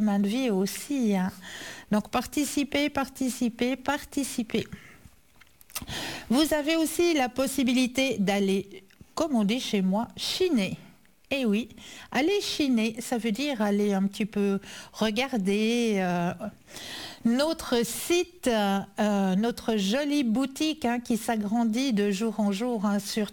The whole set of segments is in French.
chemin de vie aussi, hein. Donc participez, participez, participez. Vous avez aussi la possibilité d'aller, comme on dit chez moi, chiner. Eh oui, aller chiner, ça veut dire aller un petit peu regarder notre site, notre jolie boutique, hein, qui s'agrandit de jour en jour, hein, sur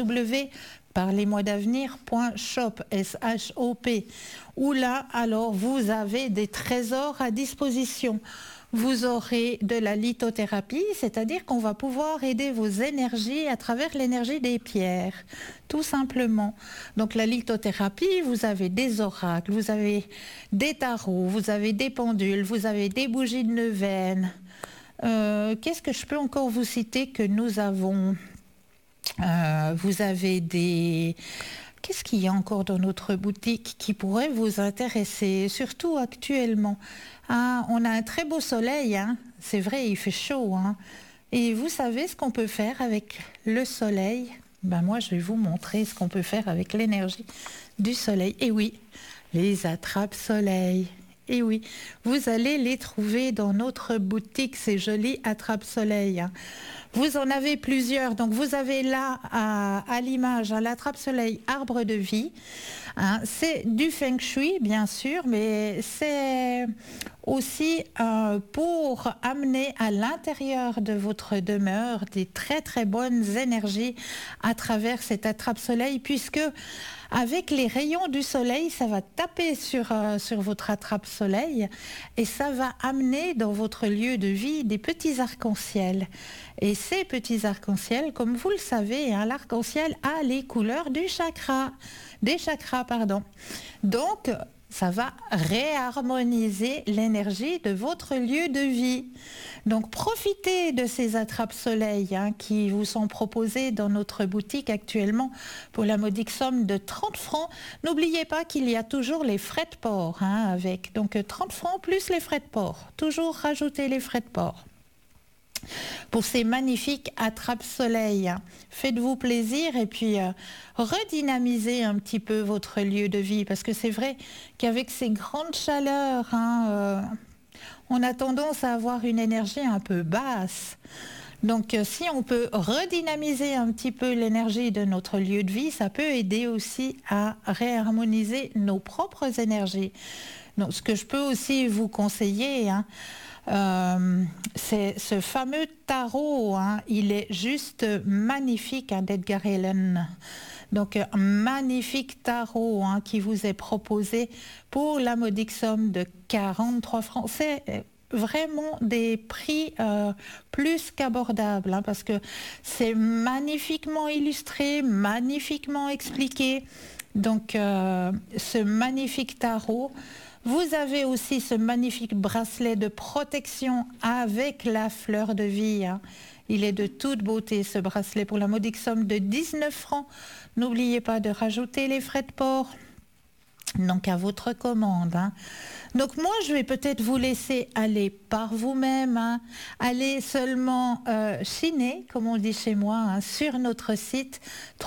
www.parlez-moi-d'avenir.shop, S-H-O-P, où là, alors, vous avez des trésors à disposition. Vous aurez de la lithothérapie, c'est-à-dire qu'on va pouvoir aider vos énergies à travers l'énergie des pierres, tout simplement. Donc la lithothérapie, vous avez des oracles, vous avez des tarots, vous avez des pendules, vous avez des bougies de neuvaine. Qu'est-ce que je peux encore vous citer que nous avons? Vous avez des... Qu'est-ce qu'il y a encore dans notre boutique qui pourrait vous intéresser, surtout actuellement? Ah, on a un très beau soleil, hein. C'est vrai, il fait chaud, hein. Et vous savez ce qu'on peut faire avec le soleil? Ben moi, je vais vous montrer ce qu'on peut faire avec l'énergie du soleil. Et oui, les attrape-soleil. Et oui, vous allez les trouver dans notre boutique, ces jolis attrape-soleil, hein. Vous en avez plusieurs, donc vous avez là à l'image, hein, l'attrape-soleil arbre de vie, hein. C'est du feng shui bien sûr, mais c'est aussi pour amener à l'intérieur de votre demeure des très très bonnes énergies à travers cet attrape-soleil, puisque avec les rayons du soleil, ça va taper sur votre attrape-soleil et ça va amener dans votre lieu de vie des petits arcs-en-ciel. Et ces petits arcs-en-ciel, comme vous le savez, hein, l'arc-en-ciel a les couleurs des chakras. Donc, ça va réharmoniser l'énergie de votre lieu de vie. Donc profitez de ces attrape-soleil, hein, qui vous sont proposés dans notre boutique actuellement pour la modique somme de 30 francs. N'oubliez pas qu'il y a toujours les frais de port, hein, avec. Donc 30 francs plus les frais de port. Toujours rajouter les frais de port. Pour ces magnifiques attrape-soleil, hein. Faites-vous plaisir et puis redynamisez un petit peu votre lieu de vie, parce que c'est vrai qu'avec ces grandes chaleurs, hein, on a tendance à avoir une énergie un peu basse. Donc si on peut redynamiser un petit peu l'énergie de notre lieu de vie, ça peut aider aussi à réharmoniser nos propres énergies. Donc ce que je peux aussi vous conseiller, hein, c'est ce fameux tarot, hein, il est juste magnifique, hein, d'Edgar Allan. Donc un magnifique tarot, hein, qui vous est proposé pour la modique somme de 43 francs. C'est vraiment des prix plus qu'abordables, hein, parce que c'est magnifiquement illustré, magnifiquement expliqué. Donc ce magnifique tarot. Vous avez aussi ce magnifique bracelet de protection avec la fleur de vie, hein. Il est de toute beauté, ce bracelet, pour la modique somme de 19 francs. N'oubliez pas de rajouter les frais de port. Donc à votre commande, hein. Donc moi je vais peut-être vous laisser aller par vous-même, hein. Allez seulement chiner, comme on dit chez moi, hein, sur notre site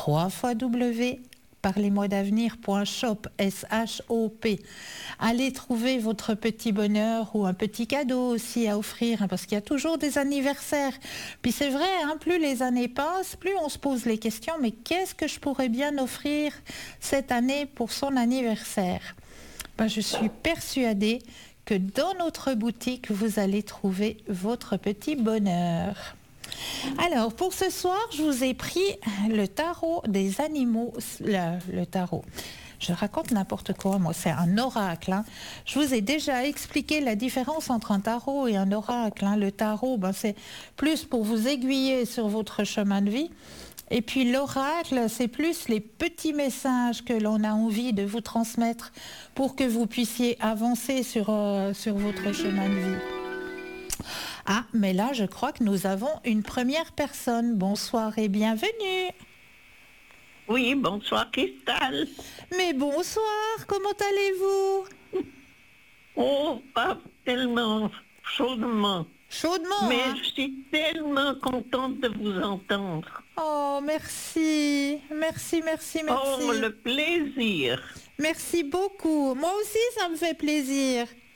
www.parlez-moi-d'avenir.shop, S-H-O-P. Allez trouver votre petit bonheur ou un petit cadeau aussi à offrir, hein, parce qu'il y a toujours des anniversaires. Puis c'est vrai, hein, plus les années passent, plus on se pose les questions, mais qu'est-ce que je pourrais bien offrir cette année pour son anniversaire? Ben, je suis persuadée que dans notre boutique, vous allez trouver votre petit bonheur. Alors, pour ce soir, je vous ai pris le tarot des animaux, le tarot. Je raconte n'importe quoi, moi, c'est un oracle, hein. Je vous ai déjà expliqué la différence entre un tarot et un oracle, hein. Le tarot, ben, c'est plus pour vous aiguiller sur votre chemin de vie. Et puis l'oracle, c'est plus les petits messages que l'on a envie de vous transmettre pour que vous puissiez avancer sur votre chemin de vie. Ah, mais là, je crois que nous avons une première personne. Bonsoir et bienvenue. Oui, bonsoir Cristal. Mais bonsoir, comment allez-vous? Oh, pas tellement chaudement. Chaudement, mais hein? Je suis tellement contente de vous entendre. Oh, merci. Merci, merci, merci. Oh, le plaisir. Merci beaucoup. Moi aussi, ça me fait plaisir.